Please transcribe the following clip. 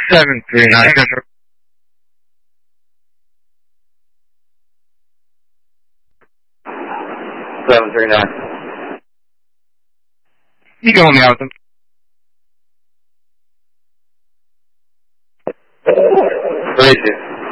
739. 739. You go on the out them. Bridges.